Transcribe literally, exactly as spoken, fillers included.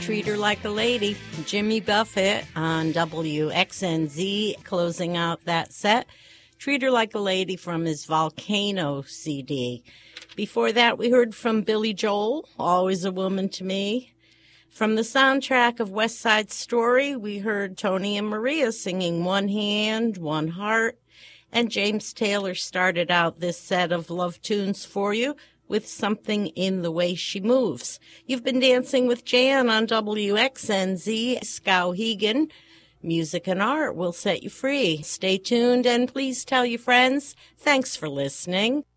Treat Her Like a Lady. Jimmy Buffett on W X N Z closing out that set. Treat Her Like a Lady from his Volcano C D. Before that, we heard from Billy Joel, Always a Woman to Me. From the soundtrack of West Side Story, we heard Tony and Maria singing One Hand, One Heart. And James Taylor started out this set of love tunes for you with Something in the Way She Moves. You've been dancing with Jan on W X N Z, Skowhegan. Music and art will set you free. Stay tuned and please tell your friends. Thanks for listening.